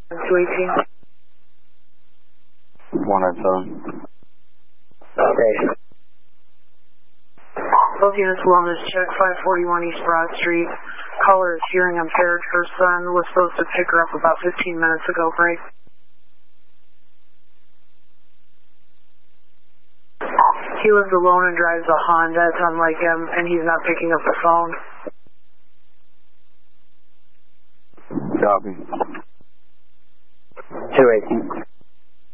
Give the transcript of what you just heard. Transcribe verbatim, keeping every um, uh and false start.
two eighteen. one oh seven. Okay. Both units wellness check, five forty-one East Broad Street. Caller is hearing impaired. Her son was supposed to pick her up about fifteen minutes ago. Break. He lives alone and drives a Honda. It's unlike him, and he's not picking up the phone. Copy. two eighteen.